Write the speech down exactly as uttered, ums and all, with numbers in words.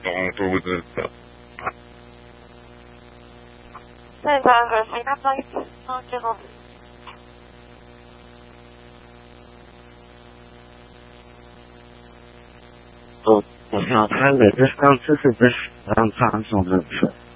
懂肚子的。 现在恶心的在那这种。 我我想他每次上次是不是让他送的车？